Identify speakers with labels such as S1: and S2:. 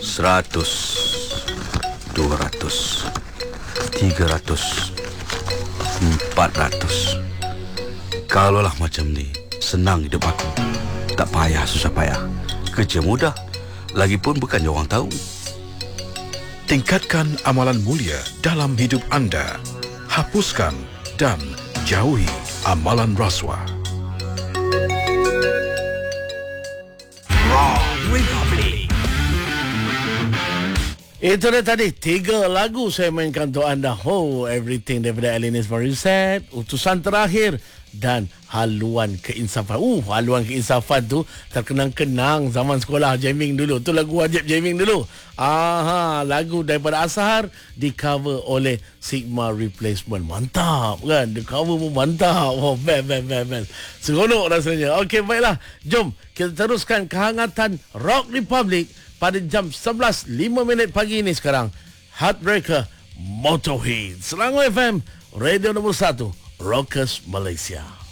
S1: 100, 200, 300, 400. Kalaulah macam ni, senang hidup aku. Tak payah susah payah. Kerja mudah. Lagipun bukannya orang tahu.
S2: Tingkatkan amalan mulia dalam hidup anda. Hapuskan dan jauhi amalan rasuah.
S3: Itu dia tadi 3 lagu saya mainkan untuk anda. Everything daripada Alanis Morissette, Utusan Terakhir dan Haluan Keinsafan. Haluan Keinsafan tu terkenang-kenang zaman sekolah jamming dulu. Tu lagu wajib jamming dulu. Lagu daripada Ashar di cover oleh Sigma Replacement. Mantap kan? Di cover pun mantap. Best. Seronok rasanya. Okey, baiklah. Jom kita teruskan kehangatan Rock Republic pada jam 11.05 pagi ini sekarang. Heartbreaker, Motorhead, Selangor FM, radio nombor 1, Rockers Malaysia.